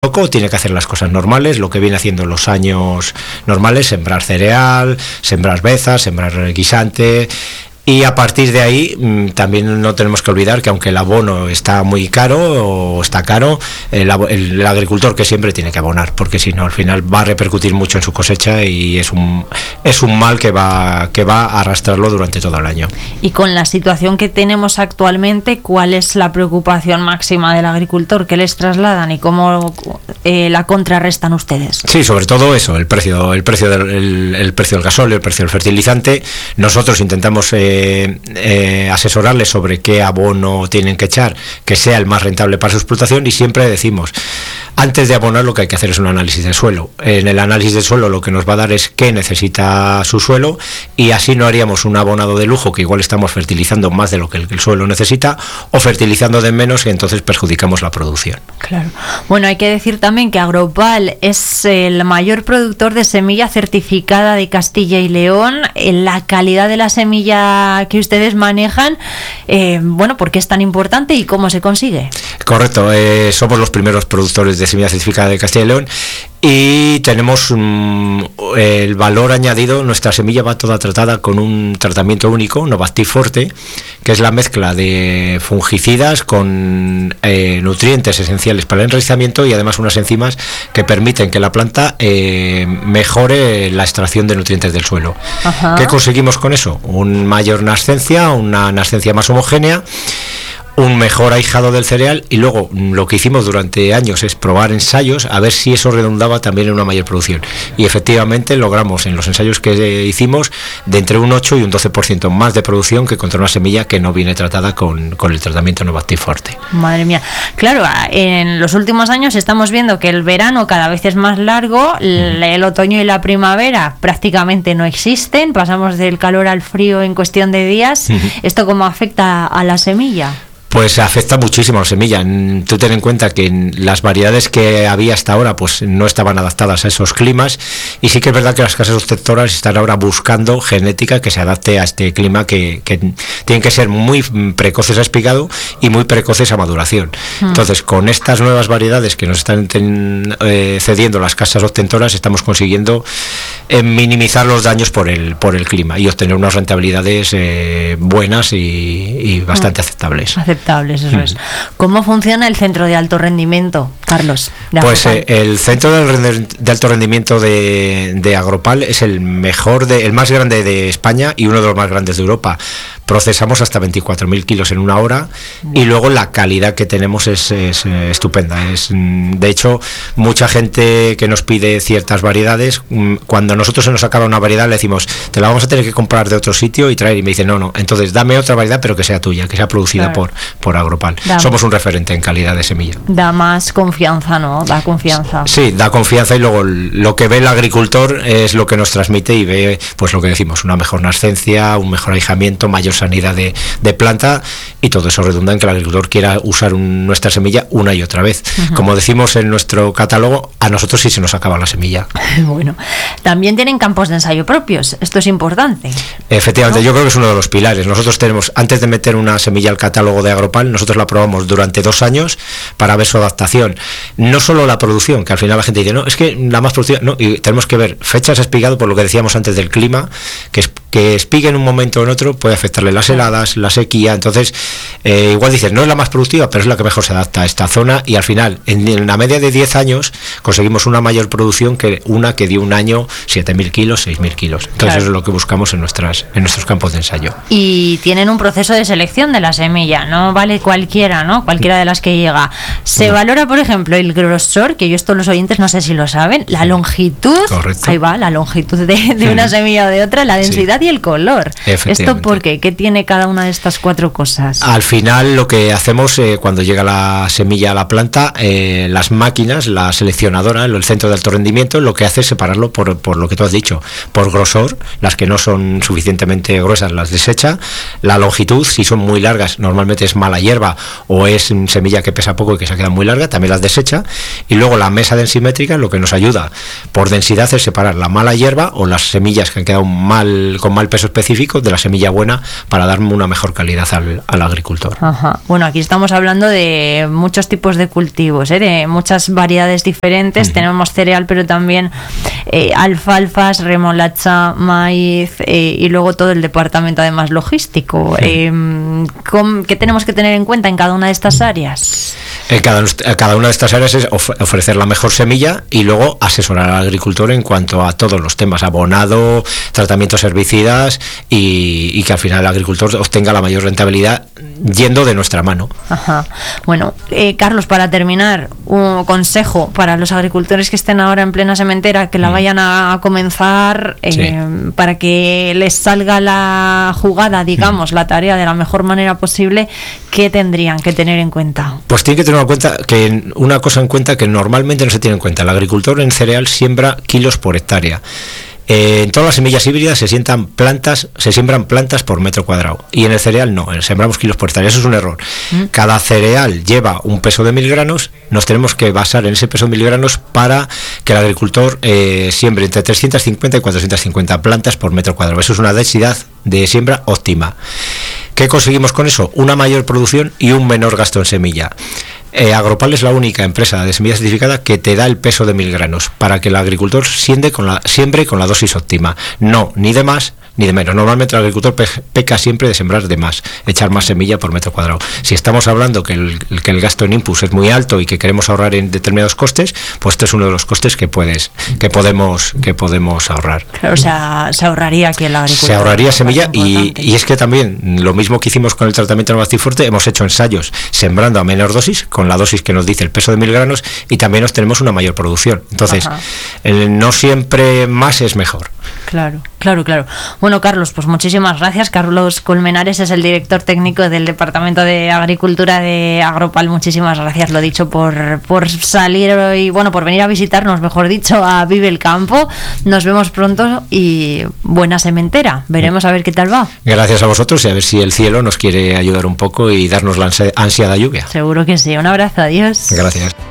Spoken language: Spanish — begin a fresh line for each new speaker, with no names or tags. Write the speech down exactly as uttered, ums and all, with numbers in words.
loco, tiene que hacer las cosas normales, lo que viene haciendo en los años normales, sembrar cereal, sembrar bezas, sembrar guisante. Y a partir de ahí mmm, también no tenemos que olvidar que aunque el abono está muy caro o está caro, el, el, el agricultor que siempre tiene que abonar, porque si no al final va a repercutir mucho en su cosecha y es un es un mal que va que va a arrastrarlo durante todo el año.
Y con la situación que tenemos actualmente, ¿cuál es la preocupación máxima del agricultor? ¿Qué les trasladan y cómo eh, la contrarrestan ustedes?
Sí, sobre todo eso, el precio, el precio del el, el precio del gasóleo, el precio del fertilizante. Nosotros intentamos eh, Eh, eh, asesorarles sobre qué abono tienen que echar que sea el más rentable para su explotación, y siempre decimos, antes de abonar lo que hay que hacer es un análisis del suelo. En el análisis del suelo lo que nos va a dar es qué necesita su suelo, y así no haríamos un abonado de lujo que igual estamos fertilizando más de lo que el, el suelo necesita, o fertilizando de menos y entonces perjudicamos la producción.
Claro. Bueno, hay que decir también que Agropal es el mayor productor de semilla certificada de Castilla y León. La calidad de la semilla que ustedes manejan, eh, bueno, ¿por qué es tan importante y cómo se consigue?
Correcto, eh, somos los primeros productores de semilla certificada de Castilla y León y tenemos um, el valor añadido. Nuestra semilla va toda tratada con un tratamiento único, Novactiv Forte, que es la mezcla de fungicidas con eh, nutrientes esenciales para el enraizamiento y además unas enzimas que permiten que la planta eh, mejore la extracción de nutrientes del suelo. Ajá. ¿Qué conseguimos con eso? Un mayor nascencia, una nascencia más homogénea, un mejor ahijado del cereal, y luego lo que hicimos durante años es probar ensayos a ver si eso redundaba también en una mayor producción, y efectivamente logramos en los ensayos que hicimos de entre un ocho y un doce por ciento más de producción que contra una semilla que no viene tratada con, con el tratamiento Novactiv Forte.
Madre mía, claro, en los últimos años estamos viendo que el verano cada vez es más largo, el, el otoño y la primavera prácticamente no existen, pasamos del calor al frío en cuestión de días. Uh-huh. ¿Esto cómo afecta a la semilla?
Pues afecta muchísimo a la semilla. Tú ten en cuenta que las variedades que había hasta ahora pues no estaban adaptadas a esos climas, y sí que es verdad que las casas receptoras están ahora buscando genética que se adapte a este clima, que, que tienen que ser muy precoces a espigado y muy precoces a maduración. Mm. Entonces, con estas nuevas variedades que nos están ten, eh, cediendo las casas ostentoras, estamos consiguiendo eh, minimizar los daños por el por el clima y obtener unas rentabilidades eh, buenas y, y bastante mm. aceptables.
Eso es. ¿Cómo funciona el centro de alto rendimiento, Carlos?
Pues eh, el centro de, de alto rendimiento de, de Agropal es el mejor, de, el más grande de España y uno de los más grandes de Europa. Procesamos hasta veinticuatro mil kilos en una hora, y luego la calidad que tenemos es, es eh, estupenda. Es, de hecho, mucha gente que nos pide ciertas variedades, cuando a nosotros se nos acaba una variedad le decimos, te la vamos a tener que comprar de otro sitio y traer, y me dicen, no, no, entonces dame otra variedad pero que sea tuya, que sea producida claro. por, por Agropal. Da, Somos un referente en calidad de semilla.
Da más confianza, ¿no? Da confianza.
Sí, da confianza, y luego lo que ve el agricultor es lo que nos transmite, y ve, pues lo que decimos, una mejor nascencia, un mejor ahijamiento, mayor sanidad de, de planta, y todo eso redunda en que el agricultor quiera usar un, nuestra semilla una y otra vez. Uh-huh. Como decimos en nuestro catálogo, a nosotros sí se nos acaba la semilla.
Bueno, también tienen campos de ensayo propios, esto es importante.
Efectivamente,
¿no?
Yo creo que es uno de los pilares. Nosotros tenemos, antes de meter una semilla al catálogo de Agropal, nosotros la probamos durante dos años para ver su adaptación. No solo la producción, que al final la gente dice, no, es que la más productiva, no, y tenemos que ver fechas espigado, por lo que decíamos antes del clima, que es que espigue en un momento o en otro puede afectarle las heladas, la sequía. Entonces eh, igual dices, no es la más productiva, pero es la que mejor se adapta a esta zona, y al final en, en la media de diez años conseguimos una mayor producción que una que dio un año siete mil kilos, seis mil kilos. Entonces claro. Eso es lo que buscamos en nuestras en nuestros campos de ensayo.
Y tienen un proceso de selección de la semilla, no vale cualquiera, ¿no? Cualquiera de las que llega. Se no. valora, por ejemplo, el grosor, que yo esto los oyentes no sé si lo saben, la longitud, correcto. Ahí va, la longitud de, de una semilla o de otra, la densidad sí. y el color. ¿Esto por qué? ¿Qué tiene cada una de estas cuatro cosas?
Al final lo que hacemos eh, cuando llega la semilla a la planta, eh, las máquinas, la seleccionadora, el centro de alto rendimiento, lo que hace es separarlo por, por lo que tú has dicho, por grosor, las que no son suficientemente gruesas las desecha, la longitud, si son muy largas, normalmente es mala hierba o es semilla que pesa poco y que se queda muy larga, también las desecha, y luego la mesa densimétrica lo que nos ayuda por densidad es separar la mala hierba o las semillas que han quedado mal con mal peso específico de la semilla buena para darme una mejor calidad al, al agricultor.
Ajá. Bueno, aquí estamos hablando de muchos tipos de cultivos, ¿eh? De muchas variedades diferentes. Uh-huh. Tenemos cereal, pero también eh, alfalfas, remolacha, maíz eh, y luego todo el departamento además logístico. Uh-huh. Eh, ¿Qué tenemos que tener en cuenta en cada una de estas áreas?
En cada, cada una de estas áreas es of- ofrecer la mejor semilla y luego asesorar al agricultor en cuanto a todos los temas, abonado, tratamientos herbicidas y, y que al final el agricultor obtenga la mayor rentabilidad yendo de nuestra mano.
Ajá. Bueno, eh, Carlos, para terminar, un consejo para los agricultores que estén ahora en plena sementera, que la mm. vayan a, a comenzar eh, sí. para que les salga la jugada, digamos, mm. la tarea de la mejor manera posible, ¿qué tendrían que tener en cuenta?
Pues tienen que tener en cuenta que una cosa en cuenta que normalmente no se tiene en cuenta. El agricultor en cereal siembra kilos por hectárea. Eh, en todas las semillas híbridas se sientan plantas, se siembran plantas por metro cuadrado y en el cereal no, sembramos kilos por hectárea. Eso es un error. ¿Mm? Cada cereal lleva un peso de mil granos, nos tenemos que basar en ese peso de mil granos para que el agricultor eh, siembre entre trescientas cincuenta y cuatrocientas cincuenta plantas por metro cuadrado. Eso es una densidad de siembra óptima. ¿Qué conseguimos con eso? Una mayor producción y un menor gasto en semilla. Eh, Agropal es la única empresa de semilla certificada que te da el peso de mil granos para que el agricultor siembre con la, siembre con la dosis óptima. No, ni de más ni de menos. Normalmente el agricultor pe- peca siempre de sembrar de más, echar más semilla por metro cuadrado. Si estamos hablando que el, que el gasto en inputs es muy alto y que queremos ahorrar en determinados costes, pues este es uno de los costes que puedes, que podemos, que podemos ahorrar.
Claro, o sea, se ahorraría aquí el agricultor.
Se ahorraría semilla y, y es que también lo mismo que hicimos con el tratamiento del Bastiforte, hemos hecho ensayos sembrando a menor dosis, con la dosis que nos dice el peso de mil granos, y también obtenemos una mayor producción. Entonces, eh, no siempre más es mejor.
Claro, claro, claro. Bueno, Carlos, pues muchísimas gracias. Carlos Colmenares es el director técnico del Departamento de Agricultura de Agropal. Muchísimas gracias, lo dicho, por, por salir y bueno, por venir a visitarnos, mejor dicho, a Vive el Campo. Nos vemos pronto y buena sementera. Veremos a ver qué tal va.
Gracias a vosotros y a ver si el cielo nos quiere ayudar un poco y darnos la ansia de lluvia.
Seguro que sí. Un abrazo, adiós.
Gracias.